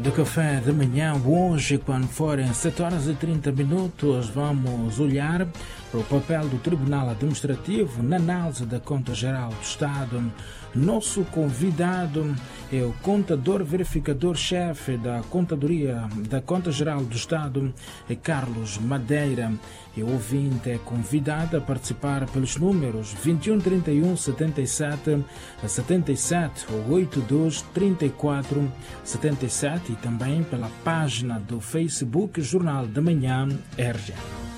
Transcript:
do café da manhã. Hoje, quando forem 7 horas e 30 minutos, vamos olhar para o papel do Tribunal Administrativo na análise da Conta Geral do Estado. Nosso convidado é o contador verificador-chefe da Contadoria da Conta Geral do Estado, Carlos Madeira. E o ouvinte é convidado a participar pelos números 21 31 77 77 ou 82 34 77 e também pela página do Facebook Jornal da Manhã RJ.